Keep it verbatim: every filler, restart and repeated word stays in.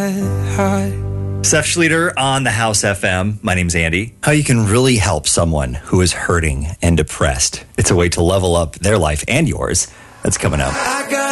Seth Schleter on the House F M. My name's Andy. How you can really help someone who is hurting and depressed. It's a way to level up their life and yours. That's coming up.